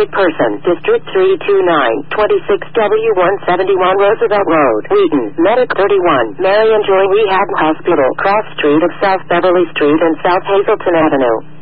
sick person. District 329, 26W171 Roosevelt Road, Wheaton, Medic 31, Marion Joy Rehab Hospital, Cross Street of South Beverly Street and South Hazleton Avenue.